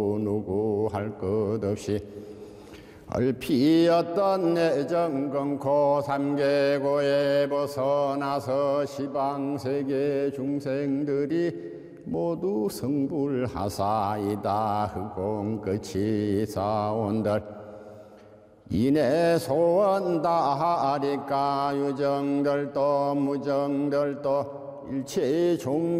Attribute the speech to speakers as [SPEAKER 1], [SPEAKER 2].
[SPEAKER 1] 누구 할 것 없이 얼피었던 내정 끊고 삼계고에 벗어나서 시방세계 중생들이 모두 성불하사이다 흑공 끝이 사온들 이내 소원 다하리까 유정들도 무정들도 일체 종